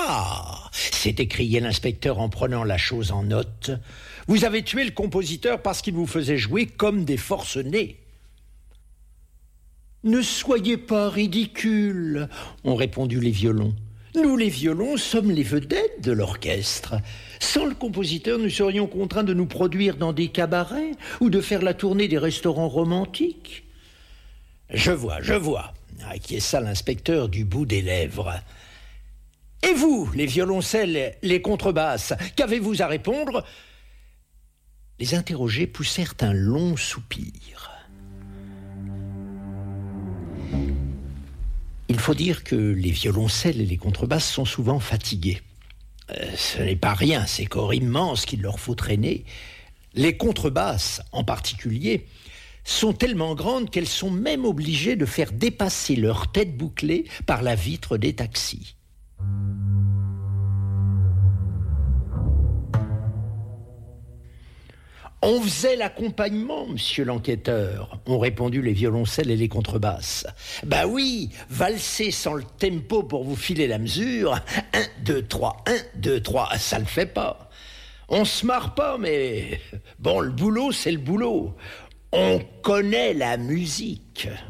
Ah !» s'est écrié l'inspecteur en prenant la chose en note. « Vous avez tué le compositeur parce qu'il vous faisait jouer comme des forcenés. » « Ne soyez pas ridicules, » ont répondu les violons. « Nous, les violons, sommes les vedettes de l'orchestre. Sans le compositeur, nous serions contraints de nous produire dans des cabarets ou de faire la tournée des restaurants romantiques. » « Je vois, » acquiesça l'inspecteur du bout des lèvres. « Et vous, les violoncelles, les contrebasses, qu'avez-vous à répondre ?» Les interrogés poussèrent un long soupir. Il faut dire que les violoncelles et les contrebasses sont souvent fatigués. Ce n'est pas rien, ces corps immenses qu'il leur faut traîner. Les contrebasses, en particulier, sont tellement grandes qu'elles sont même obligées de faire dépasser leur tête bouclée par la vitre des taxis. « On faisait l'accompagnement, monsieur l'enquêteur », ont répondu les violoncelles et les contrebasses. « Bah oui, valser sans le tempo pour vous filer la mesure. 1, 2, 3, 1, 2, 3, ça le fait pas. On se marre pas, mais bon, le boulot, c'est le boulot. On connaît la musique. »